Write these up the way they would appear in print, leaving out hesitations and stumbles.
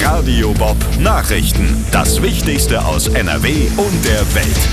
Radio Bob Nachrichten. Das Wichtigste aus NRW und der Welt.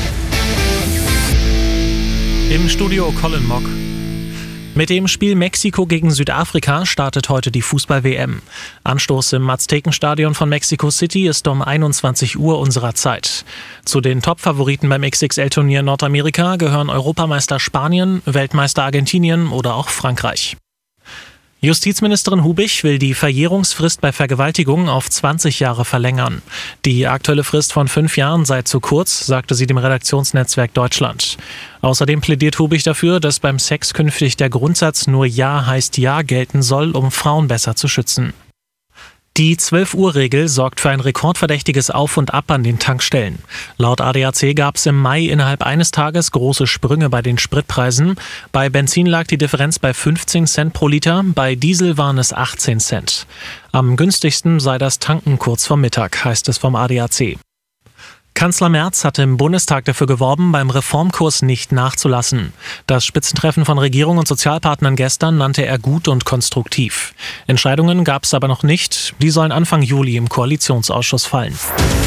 Im Studio Colin Mock. Mit dem Spiel Mexiko gegen Südafrika startet heute die Fußball-WM. Anstoß im Aztekenstadion von Mexico City ist um 21 Uhr unserer Zeit. Zu den Top-Favoriten beim XXL-Turnier Nordamerika gehören Europameister Spanien, Weltmeister Argentinien oder auch Frankreich. Justizministerin Hubich will die Verjährungsfrist bei Vergewaltigungen auf 20 Jahre verlängern. Die aktuelle Frist von 5 Jahren sei zu kurz, sagte sie dem Redaktionsnetzwerk Deutschland. Außerdem plädiert Hubich dafür, dass beim Sex künftig der Grundsatz nur Ja heißt Ja gelten soll, um Frauen besser zu schützen. Die 12-Uhr-Regel sorgt für ein rekordverdächtiges Auf und Ab an den Tankstellen. Laut ADAC gab es im Mai innerhalb eines Tages große Sprünge bei den Spritpreisen. Bei Benzin lag die Differenz bei 15 Cent pro Liter, bei Diesel waren es 18 Cent. Am günstigsten sei das Tanken kurz vor Mittag, heißt es vom ADAC. Kanzler Merz hatte im Bundestag dafür geworben, beim Reformkurs nicht nachzulassen. Das Spitzentreffen von Regierung und Sozialpartnern gestern nannte er gut und konstruktiv. Entscheidungen gab es aber noch nicht. Die sollen Anfang Juli im Koalitionsausschuss fallen.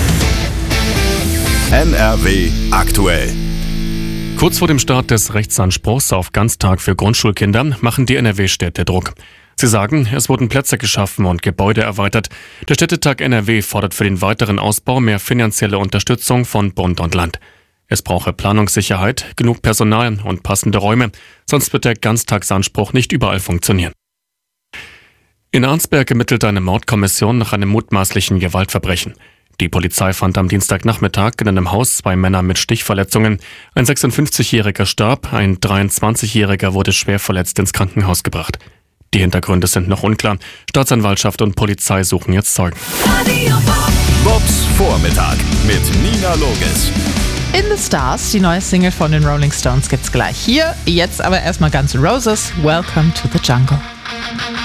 NRW aktuell. Kurz vor dem Start des Rechtsanspruchs auf Ganztag für Grundschulkinder machen die NRW-Städte Druck. Sie sagen, es wurden Plätze geschaffen und Gebäude erweitert. Der Städtetag NRW fordert für den weiteren Ausbau mehr finanzielle Unterstützung von Bund und Land. Es brauche Planungssicherheit, genug Personal und passende Räume, sonst wird der Ganztagsanspruch nicht überall funktionieren. In Arnsberg ermittelt eine Mordkommission nach einem mutmaßlichen Gewaltverbrechen. Die Polizei fand am Dienstagnachmittag in einem Haus 2 Männer mit Stichverletzungen. Ein 56-Jähriger starb, ein 23-Jähriger wurde schwer verletzt ins Krankenhaus gebracht. Die Hintergründe sind noch unklar. Staatsanwaltschaft und Polizei suchen jetzt Zeugen. Bobs Vormittag mit Nina Loges. In the Stars, die neue Single von den Rolling Stones gibt's gleich hier. Jetzt aber erstmal Guns N' Roses, Welcome to the Jungle.